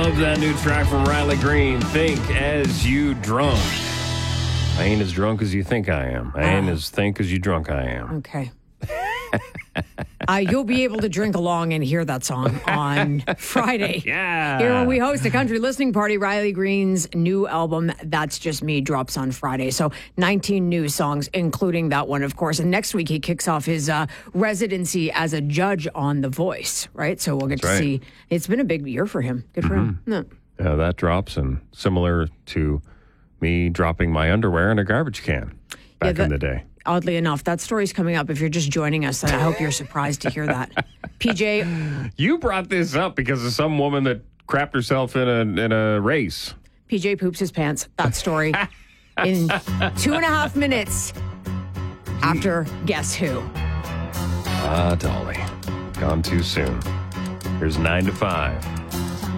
love that new track from Riley Green, Think As You Drunk. I ain't as drunk as you think I am. I ain't as think as you drunk I am. Okay. You'll be able to drink along and hear that song on Friday. Yeah. Here when we host a country listening party, Riley Green's new album, That's Just Me, drops on Friday. So 19 new songs, including that one, of course. And next week, he kicks off his residency as a judge on The Voice, right? So we'll get to see. It's been a big year for him. Good for him. No. Yeah, that drops, and similar to me dropping my underwear in a garbage can back in the day. Oddly enough, that story's coming up. If you're just joining us, and I hope you're surprised to hear that. PJ. You brought this up because of some woman that crapped herself in a race. PJ poops his pants. That story in 2.5 minutes after Guess Who. Ah, Dolly. Gone too soon. Here's 9 to 5.